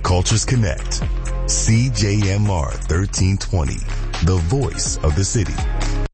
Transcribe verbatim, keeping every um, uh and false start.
Cultures Connect. C J M R thirteen twenty, the voice of the city.